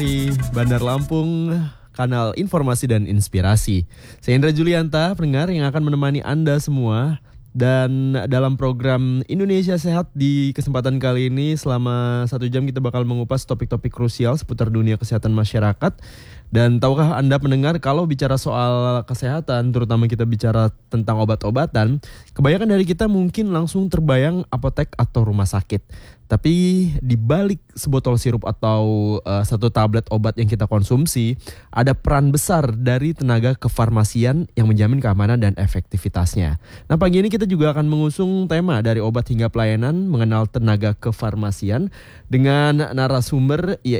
Di Bandar Lampung, kanal informasi dan inspirasi. Saya Indra Julianta, pendengar yang akan menemani Anda semua. Dan dalam program Indonesia Sehat di kesempatan kali ini selama 1 jam kita bakal mengupas topik-topik krusial seputar dunia kesehatan masyarakat. Dan tahukah Anda pendengar kalau bicara soal kesehatan, terutama kita bicara tentang obat-obatan, kebanyakan dari kita mungkin langsung terbayang apotek atau rumah sakit. Tapi di balik sebotol sirup atau satu tablet obat yang kita konsumsi, ada peran besar dari tenaga kefarmasian yang menjamin keamanan dan efektivitasnya. Nah, pagi ini kita juga akan mengusung tema dari obat hingga pelayanan mengenal tenaga kefarmasian dengan narasumber